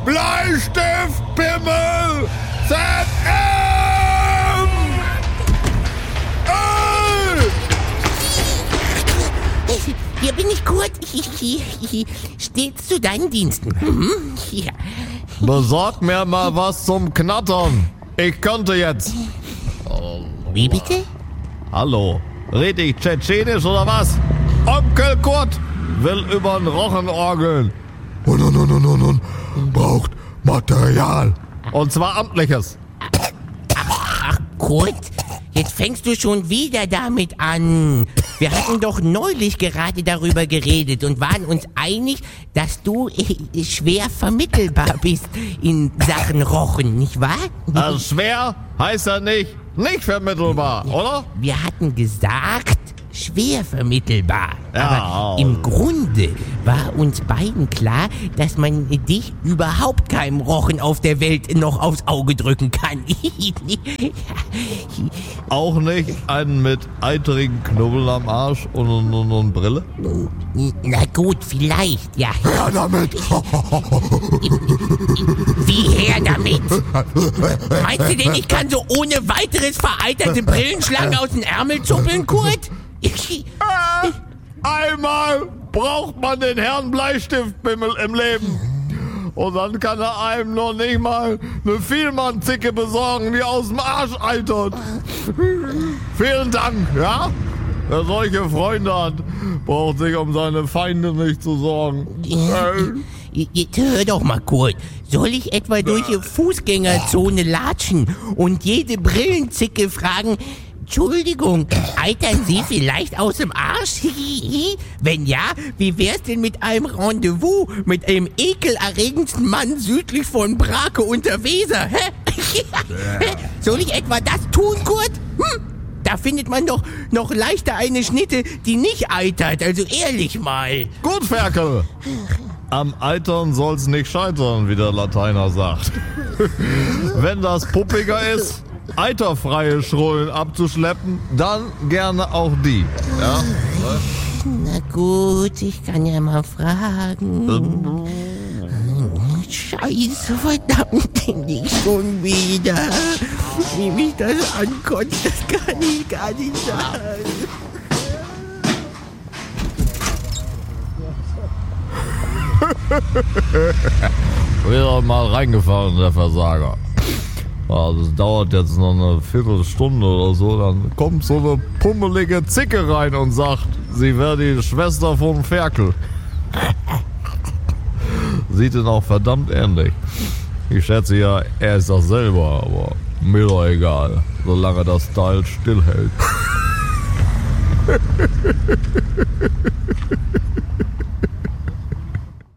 Bleistiftpimmel ZM! Hier bin ich, Kurt. Stets zu deinen Diensten. Ja. Besorg mir mal was zum Knattern. Ich könnte jetzt. Wie bitte? Hallo, red ich Tschetschenisch oder was? Onkel Kurt will übern Rochen orgeln. Und braucht Material. Und zwar amtliches. Ach, Kurt, jetzt fängst du schon wieder damit an. Wir hatten doch neulich gerade darüber geredet und waren uns einig, dass du schwer vermittelbar bist in Sachen Rochen, nicht wahr? Also schwer heißt ja nicht vermittelbar, oder? Wir hatten gesagt, schwer vermittelbar. Ja. Aber im Grunde war uns beiden klar, dass man dich überhaupt keinem Rochen auf der Welt noch aufs Auge drücken kann. Auch nicht einen mit eitrigen Knubbel am Arsch und Brille? Na gut, vielleicht, ja. Ja, damit. Wie her damit? Meinst du denn, ich kann so ohne weiteres vereiterte Brillenschlangen aus dem Ärmel zuppeln, Kurt? Einmal braucht man den Herrn Bleistiftpimmel im Leben. Und dann kann er einem noch nicht mal eine Vielmann-Zicke besorgen, die aus dem Arsch eitert. Vielen Dank, ja? Wer solche Freunde hat, braucht sich um seine Feinde nicht zu sorgen. Jetzt hör doch mal, Kurt. Soll ich etwa durch die Fußgängerzone latschen und jede Brillenzicke fragen, Entschuldigung, eitern Sie vielleicht aus dem Arsch? Wenn ja, wie wär's denn mit einem Rendezvous mit einem ekelerregendsten Mann südlich von Brake und der Weser? Soll ich etwa das tun, Kurt? Da findet man doch noch leichter eine Schnitte, die nicht eitert, also ehrlich mal. Gut, Ferkel. Am Eitern soll's nicht scheitern, wie der Lateiner sagt. Wenn das puppiger ist, eiterfreie Schrullen abzuschleppen, dann gerne auch die. Ja? Na gut, ich kann ja mal fragen. Scheiße, verdammt, nicht schon wieder. Wie mich das ankotzt, das kann ich gar nicht sagen. Wieder mal reingefallen, der Versager. Also es dauert jetzt noch eine Viertelstunde oder so, dann kommt so eine pummelige Zicke rein und sagt, sie wäre die Schwester von Ferkel. Sieht ihn auch verdammt ähnlich. Ich schätze ja, er ist das selber, aber mir doch egal, solange das Teil stillhält.